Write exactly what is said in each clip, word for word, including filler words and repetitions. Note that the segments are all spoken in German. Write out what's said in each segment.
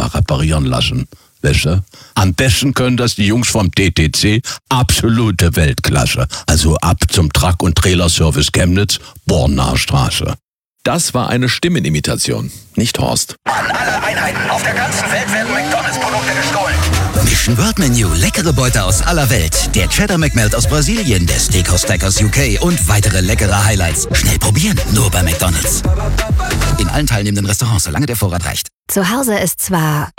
mal reparieren lassen. Weißt du? Am besten können das die Jungs vom T T C, absolute Weltklasse. Also ab zum Truck- und Trailerservice Chemnitz, Bornaer Straße. Das war eine Stimmenimitation, nicht Horst. An alle Einheiten auf der ganzen Welt werden McDonalds-Produkte gestohlen. Mission World Menu, leckere Beute aus aller Welt. Der Cheddar McMelt aus Brasilien, der Steakhouse Stack aus U K und weitere leckere Highlights. Schnell probieren, nur bei McDonalds. In allen teilnehmenden Restaurants, solange der Vorrat reicht. Zu Hause ist zwar...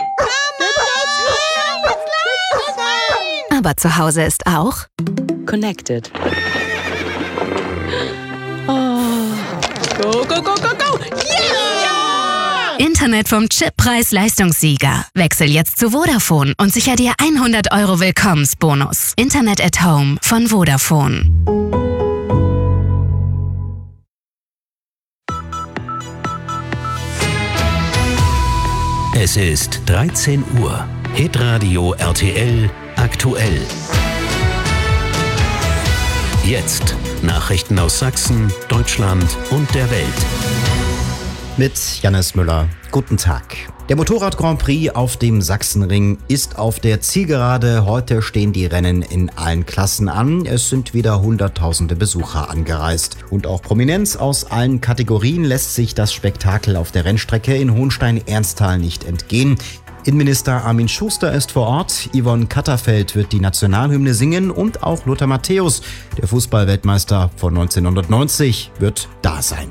Aber zu Hause ist auch... Connected. Oh. Go, go, go, go, go! Yeah! Internet vom Chip Preis-Leistungssieger. Wechsel jetzt zu Vodafone und sicher dir hundert Euro Willkommensbonus. Internet at Home von Vodafone. Es ist dreizehn Uhr. Hitradio R T L aktuell. Jetzt Nachrichten aus Sachsen, Deutschland und der Welt. Mit Jannis Müller. Guten Tag. Der Motorrad Grand Prix auf dem Sachsenring ist auf der Zielgerade. Heute stehen die Rennen in allen Klassen an. Es sind wieder hunderttausende Besucher angereist. Und auch Prominenz aus allen Kategorien lässt sich das Spektakel auf der Rennstrecke in Hohenstein-Ernsthal nicht entgehen. Innenminister Armin Schuster ist vor Ort, Yvonne Katterfeld wird die Nationalhymne singen und auch Lothar Matthäus, der Fußballweltmeister von neunzehnhundertneunzig, wird da sein.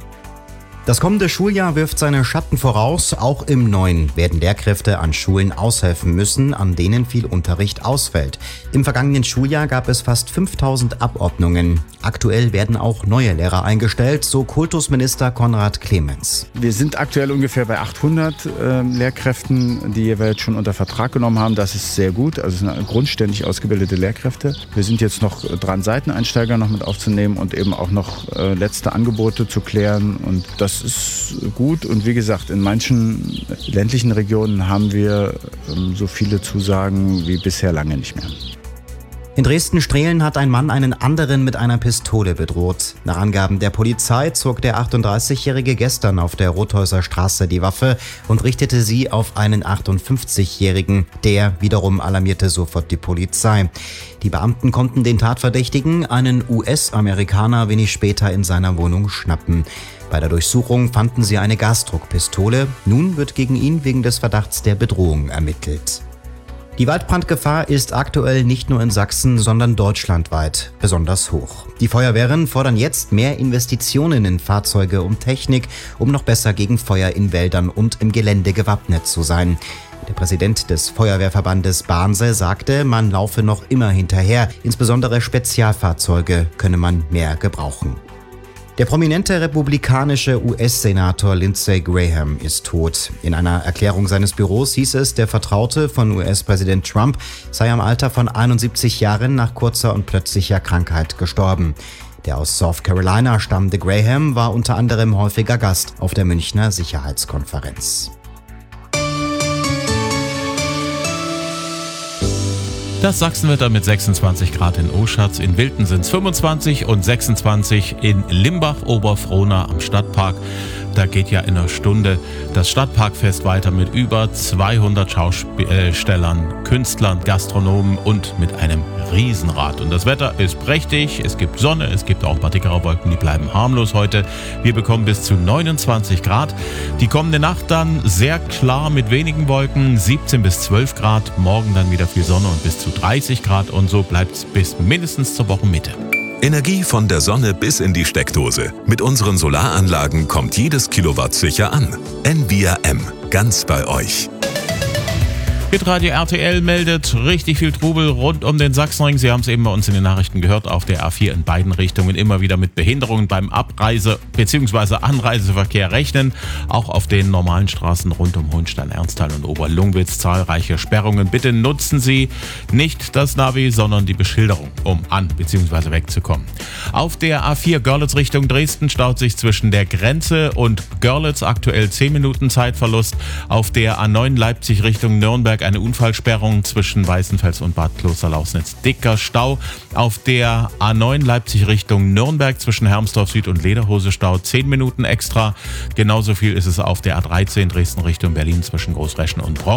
Das kommende Schuljahr wirft seine Schatten voraus. Auch im Neuen werden Lehrkräfte an Schulen aushelfen müssen, an denen viel Unterricht ausfällt. Im vergangenen Schuljahr gab es fast fünftausend Abordnungen. Aktuell werden auch neue Lehrer eingestellt, so Kultusminister Konrad Clemens. Wir sind aktuell ungefähr bei achthundert äh, Lehrkräften, die jeweils schon unter Vertrag genommen haben. Das ist sehr gut. Also es sind grundständig ausgebildete Lehrkräfte. Wir sind jetzt noch dran, Seiteneinsteiger noch mit aufzunehmen und eben auch noch äh, letzte Angebote zu klären. Und das ist gut. Und wie gesagt, in manchen ländlichen Regionen haben wir ähm, so viele Zusagen wie bisher lange nicht mehr. In Dresden-Strehlen hat ein Mann einen anderen mit einer Pistole bedroht. Nach Angaben der Polizei zog der achtunddreißigjährige gestern auf der Rothäuser Straße die Waffe und richtete sie auf einen achtundfünfzigjährigen. Der wiederum alarmierte sofort die Polizei. Die Beamten konnten den Tatverdächtigen, einen U S-Amerikaner, wenig später in seiner Wohnung schnappen. Bei der Durchsuchung fanden sie eine Gasdruckpistole. Nun wird gegen ihn wegen des Verdachts der Bedrohung ermittelt. Die Waldbrandgefahr ist aktuell nicht nur in Sachsen, sondern deutschlandweit besonders hoch. Die Feuerwehren fordern jetzt mehr Investitionen in Fahrzeuge und Technik, um noch besser gegen Feuer in Wäldern und im Gelände gewappnet zu sein. Der Präsident des Feuerwehrverbandes Barnse sagte, man laufe noch immer hinterher. Insbesondere Spezialfahrzeuge könne man mehr gebrauchen. Der prominente republikanische U S-Senator Lindsey Graham ist tot. In einer Erklärung seines Büros hieß es, der Vertraute von U S-Präsident Trump sei im Alter von einundsiebzig Jahren nach kurzer und plötzlicher Krankheit gestorben. Der aus South Carolina stammende Graham war unter anderem häufiger Gast auf der Münchner Sicherheitskonferenz. Das Sachsenwetter mit sechsundzwanzig Grad in Oschatz, in Wilten sind es fünfundzwanzig und sechsundzwanzig in Limbach-Oberfrohna am Stadtpark. Da geht ja in einer Stunde das Stadtparkfest weiter mit über zweihundert Schaustellern, Künstlern, Gastronomen und mit einem Riesenrad. Und das Wetter ist prächtig, es gibt Sonne, es gibt auch ein paar dickere Wolken, die bleiben harmlos heute. Wir bekommen bis zu neunundzwanzig Grad. Die kommende Nacht dann sehr klar mit wenigen Wolken, siebzehn bis zwölf Grad. Morgen dann wieder viel Sonne und bis zu dreißig Grad und so bleibt es bis mindestens zur Wochenmitte. Energie von der Sonne bis in die Steckdose. Mit unseren Solaranlagen kommt jedes Kilowatt sicher an. Envia M, ganz bei euch. Hitradio R T L meldet richtig viel Trubel rund um den Sachsenring. Sie haben es eben bei uns in den Nachrichten gehört, auf der A vier in beiden Richtungen immer wieder mit Behinderungen beim Abreise- bzw. Anreiseverkehr rechnen. Auch auf den normalen Straßen rund um Hohenstein-Ernsthal und Oberlungwitz zahlreiche Sperrungen. Bitte nutzen Sie nicht das Navi, sondern die Beschilderung, um an- bzw. wegzukommen. Auf der A vier Görlitz Richtung Dresden staut sich zwischen der Grenze und Görlitz aktuell zehn Minuten Zeitverlust. Auf der A neun Leipzig Richtung Nürnberg eine Unfallsperrung zwischen Weißenfels und Bad Klosterlausnitz. Dicker Stau. Auf der A neun Leipzig Richtung Nürnberg zwischen Hermsdorf Süd und Lederhose Stau zehn Minuten extra. Genauso viel ist es auf der A dreizehn Dresden Richtung Berlin zwischen Großreschen und Bronx.